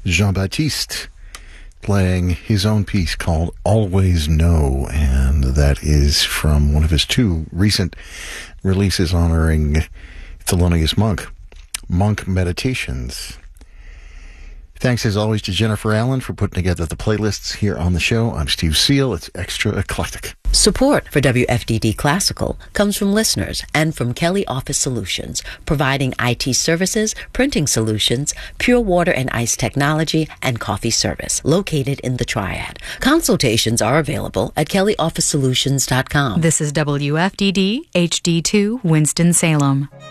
Jean-Baptiste playing his own piece called Always Know, and that is from one of his two recent releases honoring Thelonious Monk, Monk Meditations. Thanks as always to Jennifer Allen for putting together the playlists here on the show. I'm Steve Seal. It's Extra Eclectic. Support for WFDD Classical comes from listeners and from Kelly Office Solutions, providing IT services, printing solutions, pure water and ice technology, and coffee service, located in the Triad. Consultations are available at kellyofficesolutions.com. This is WFDD HD2 Winston-Salem.